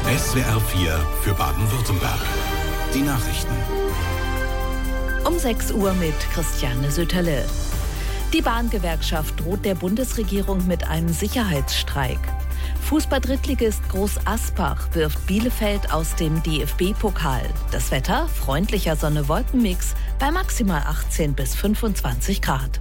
SWR 4 für Baden-Württemberg. Die Nachrichten. Um 6 Uhr mit Christiane Sütterle. Die Bahngewerkschaft droht der Bundesregierung mit einem Sicherheitsstreik. Fußball-Drittligist Groß Aspach wirft Bielefeld aus dem DFB-Pokal. Das Wetter, freundlicher Sonne-Wolkenmix bei maximal 18 bis 25 Grad.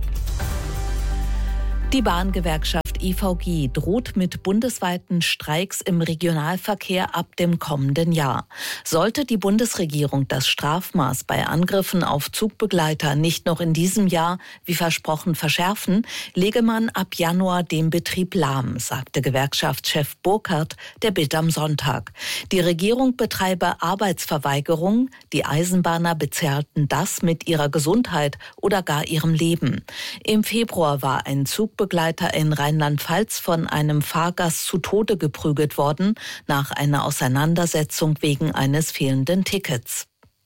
Die Bahngewerkschaft EVG droht mit bundesweiten Streiks im Regionalverkehr ab dem kommenden Jahr. Sollte die Bundesregierung das Strafmaß bei Angriffen auf Zugbegleiter nicht noch in diesem Jahr, wie versprochen, verschärfen, lege man ab Januar den Betrieb lahm, sagte Gewerkschaftschef Burkhardt der Bild am Sonntag. Die Regierung betreibe Arbeitsverweigerung, die Eisenbahner bezahlten das mit ihrer Gesundheit oder gar ihrem Leben. Im Februar war ein Zugbegleiter in Rheinland-Pfalz von einem Fahrgast zu Tode geprügelt worden, nach einer Auseinandersetzung wegen eines fehlenden Tickets.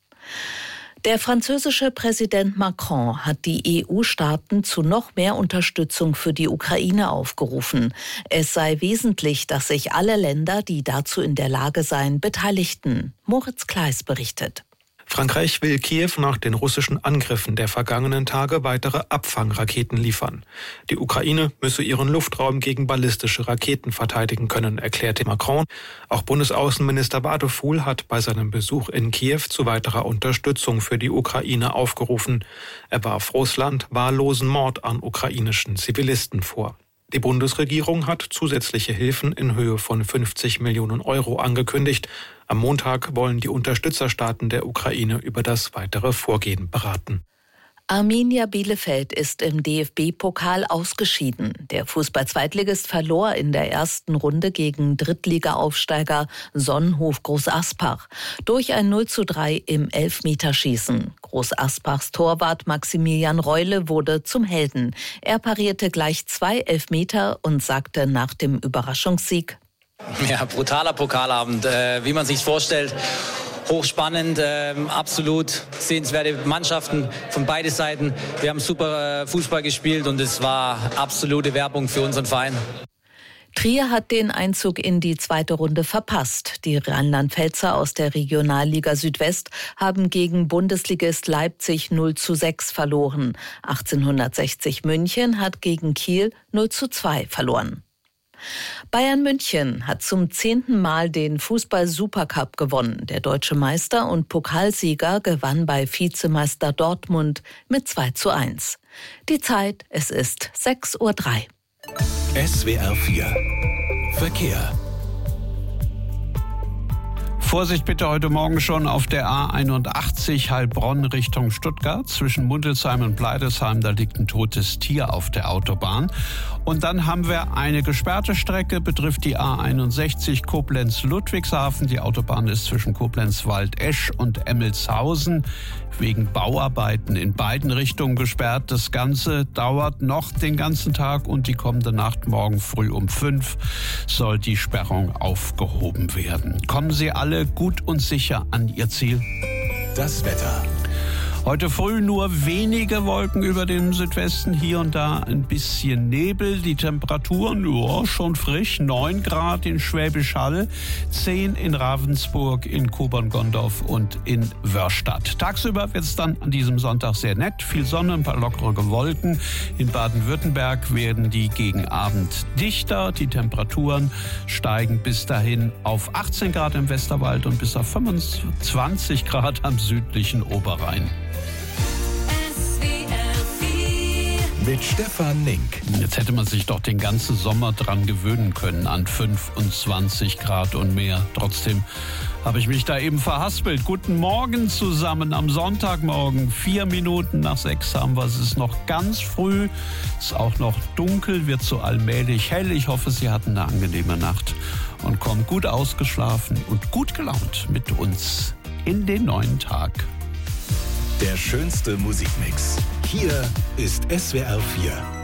Der französische Präsident Macron hat die EU-Staaten zu noch mehr Unterstützung für die Ukraine aufgerufen. Es sei wesentlich, dass sich alle Länder, die dazu in der Lage seien, beteiligten. Moritz Kleis berichtet. Frankreich will Kiew nach den russischen Angriffen der vergangenen Tage weitere Abfangraketen liefern. Die Ukraine müsse ihren Luftraum gegen ballistische Raketen verteidigen können, erklärte Macron. Auch Bundesaußenminister Bartofuhl hat bei seinem Besuch in Kiew zu weiterer Unterstützung für die Ukraine aufgerufen. Er warf Russland wahllosen Mord an ukrainischen Zivilisten vor. Die Bundesregierung hat zusätzliche Hilfen in Höhe von 50 Millionen Euro angekündigt. Am Montag wollen die Unterstützerstaaten der Ukraine über das weitere Vorgehen beraten. Arminia Bielefeld ist im DFB-Pokal ausgeschieden. Der Fußball-Zweitligist verlor in der ersten Runde gegen Drittliga-Aufsteiger Sonnenhof Groß Aspach durch ein 0:3 im Elfmeterschießen. Groß Aspachs Torwart Maximilian Reule wurde zum Helden. Er parierte gleich 2 Elfmeter und sagte nach dem Überraschungssieg: Ja, brutaler Pokalabend, wie man sich's vorstellt. Hochspannend, absolut sehenswerte Mannschaften von beiden Seiten. Wir haben super Fußball gespielt und es war absolute Werbung für unseren Verein. Trier hat den Einzug in die zweite Runde verpasst. Die Rheinland-Pfälzer aus der Regionalliga Südwest haben gegen Bundesligist Leipzig 0:6 verloren. 1860 München hat gegen Kiel 0:2 verloren. Bayern München hat zum 10. Mal den Fußball-Supercup gewonnen. Der deutsche Meister und Pokalsieger gewann bei Vizemeister Dortmund mit 2:1. Die Zeit, es ist 6:03 Uhr. SWR 4 Verkehr. Vorsicht bitte heute Morgen schon auf der A81 Heilbronn Richtung Stuttgart. Zwischen Mundelsheim und Bleidesheim, da liegt ein totes Tier auf der Autobahn. Und dann haben wir eine gesperrte Strecke, betrifft die A61 Koblenz-Ludwigshafen. Die Autobahn ist zwischen Koblenz-Waldesch und Emmelshausen wegen Bauarbeiten in beiden Richtungen gesperrt. Das Ganze dauert noch den ganzen Tag und die kommende Nacht, morgen früh um 5, soll die Sperrung aufgehoben werden. Kommen Sie alle gut und sicher an Ihr Ziel. Das Wetter. Heute früh nur wenige Wolken über dem Südwesten, hier und da ein bisschen Nebel. Die Temperaturen, schon frisch, 9 Grad in Schwäbisch Hall, 10 in Ravensburg, in Kobern-Gondorf und in Wörstadt. Tagsüber wird es dann an diesem Sonntag sehr nett, viel Sonne, ein paar lockere Wolken. In Baden-Württemberg werden die gegen Abend dichter. Die Temperaturen steigen bis dahin auf 18 Grad im Westerwald und bis auf 25 Grad am südlichen Oberrhein. Mit Stefan Nink. Jetzt hätte man sich doch den ganzen Sommer dran gewöhnen können an 25 Grad und mehr. Trotzdem habe ich mich da eben verhaspelt. Guten Morgen zusammen am Sonntagmorgen. 4 Minuten nach 6 haben wir. Es ist noch ganz früh. Es ist auch noch dunkel, wird so allmählich hell. Ich hoffe, Sie hatten eine angenehme Nacht und kommen gut ausgeschlafen und gut gelaunt mit uns in den neuen Tag. Der schönste Musikmix. Hier ist SWR 4.